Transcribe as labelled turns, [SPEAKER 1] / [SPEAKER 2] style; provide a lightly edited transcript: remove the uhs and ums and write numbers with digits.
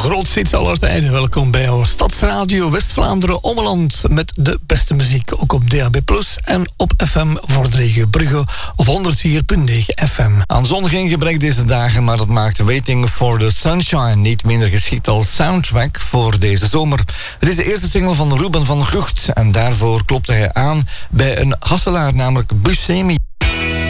[SPEAKER 1] grootste hits aller tijden. Welkom bij jouw Stadsradio West-Vlaanderen Ommeland met de beste muziek. Ook op DAB+, en op FM Vordrege-Brugge of 104.9 FM. Aan zon geen gebrek deze dagen, maar dat maakt Waiting for the Sunshine niet minder geschikt als soundtrack voor deze zomer. Het is de eerste single van Ruben van Gucht en daarvoor klopte hij aan bij een hasselaar, namelijk Buscemi.